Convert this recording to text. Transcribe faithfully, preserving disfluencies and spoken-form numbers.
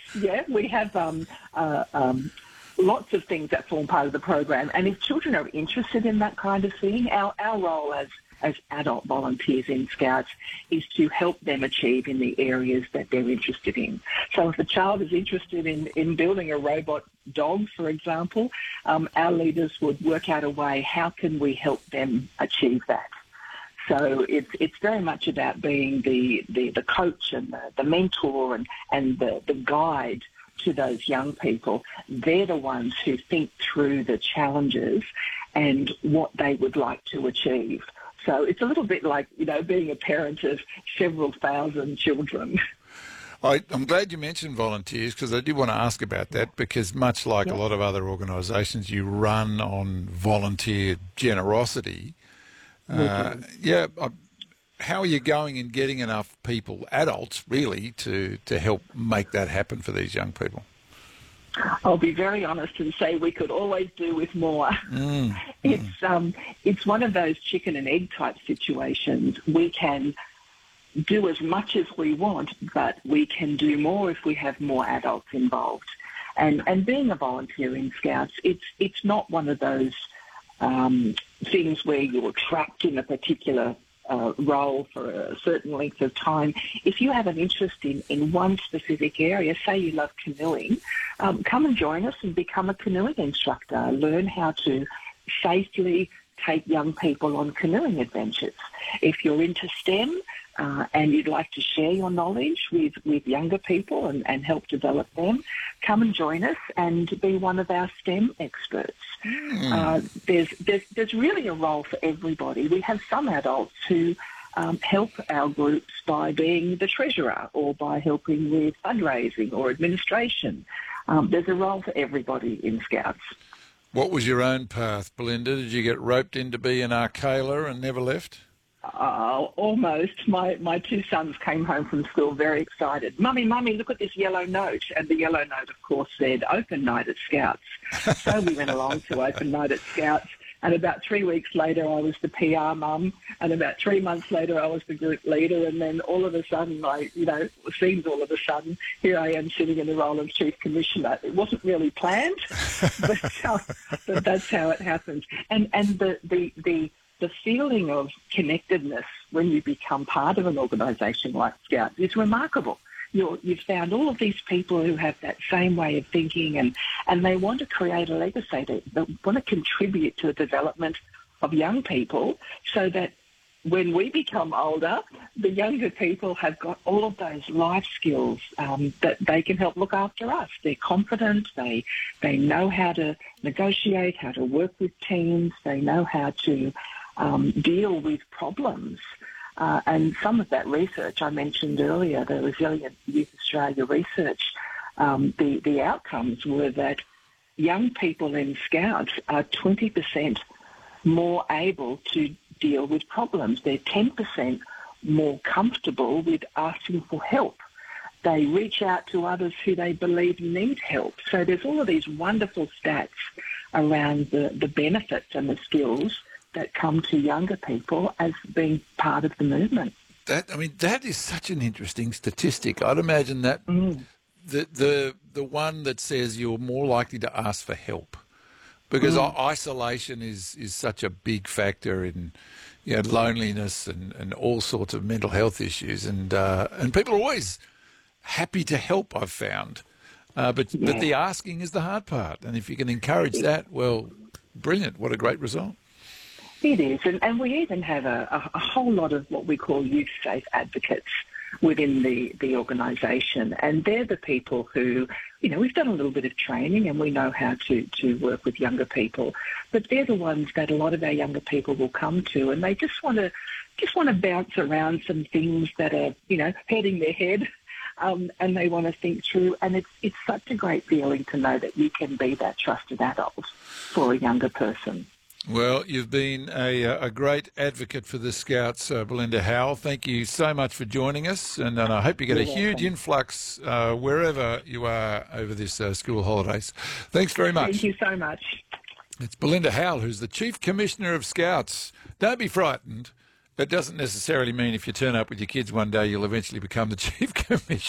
Yeah, we have um, uh, um, lots of things that form part of the program. And if children are interested in that kind of thing, our, our role as, as adult volunteers in Scouts is to help them achieve in the areas that they're interested in. So if a child is interested in, in building a robot dog, for example, um, our leaders would work out a way, how can we help them achieve that? So it's it's very much about being the, the, the coach and the, the mentor and, and the, the guide to those young people. They're the ones who think through the challenges and what they would like to achieve. So it's a little bit like, you know, being a parent of several thousand children. I, I'm glad you mentioned volunteers, because I did want to ask about that, because much like yeah. a lot of other organisations, you run on volunteer generosity. Uh, yeah, I, how are you going in getting enough people, adults really, to, to help make that happen for these young people? I'll be very honest and say we could always do with more. Mm, it's mm. um, it's one of those chicken and egg type situations. We can do as much as we want, but we can do more if we have more adults involved. And and being a volunteer in Scouts, it's it's not one of those um, things where you're trapped in a particular uh, role for a certain length of time. If you have an interest in, in one specific area, say you love canoeing, um, come and join us and become a canoeing instructor. Learn how to safely take young people on canoeing adventures. If you're into STEM uh, and you'd like to share your knowledge with, with younger people and, and help develop them, come and join us and be one of our STEM experts. Mm. Uh, there's, there's, there's really a role for everybody. We have some adults who um, help our groups by being the treasurer or by helping with fundraising or administration. Um, there's a role for everybody in Scouts. What was your own path, Belinda? Did you get roped in to be an Arcala and never left? Uh, almost. My my two sons came home from school very excited. Mummy, Mummy, look at this yellow note. And the yellow note, of course, said Open Night at Scouts. So we went along to Open Night at Scouts. And about three weeks later, I was the P R mum. And about three months later, I was the group leader. And then all of a sudden, I, you know, it seems all of a sudden, here I am sitting in the role of Chief Commissioner. It wasn't really planned, but, uh, but that's how it happened. And and the, the, the, the feeling of connectedness when you become part of an organisation like Scouts is remarkable. You're, you've found all of these people who have that same way of thinking and, and they want to create a legacy. They, they want to contribute to the development of young people so that when we become older, the younger people have got all of those life skills um, that they can help look after us. They're confident. They, they know how to negotiate, how to work with teams. They know how to um, deal with problems. Uh, and some of that research I mentioned earlier, the Resilient Youth Australia research, um, the, the outcomes were that young people in Scouts are twenty percent more able to deal with problems. They're ten percent more comfortable with asking for help. They reach out to others who they believe need help. So there's all of these wonderful stats around the, the benefits and the skills that come to younger people as being part of the movement. That I mean, that is such an interesting statistic. I'd imagine that mm. the the the one that says you're more likely to ask for help, because mm. isolation is, is such a big factor in, you know, loneliness and, and all sorts of mental health issues, and uh, and people are always happy to help, I've found, uh, but yeah. but the asking is the hard part, and if you can encourage that, well, brilliant! What a great result. It is, and, and we even have a, a, a whole lot of what we call youth safe advocates within the, the organisation, and they're the people who, you know, we've done a little bit of training and we know how to, to work with younger people, but they're the ones that a lot of our younger people will come to, and they just want to just want to bounce around some things that are, you know, heading their head, um, and they want to think through, and it's it's such a great feeling to know that you can be that trusted adult for a younger person. Well, you've been a, a great advocate for the Scouts, uh, Belinda Howell. Thank you so much for joining us, and, and I hope you get You're a welcome. huge influx uh, wherever you are over this uh, school holidays. Thanks very much. Thank you so much. It's Belinda Howell, who's the Chief Commissioner of Scouts. Don't be frightened. That doesn't necessarily mean if you turn up with your kids one day, you'll eventually become the Chief Commissioner.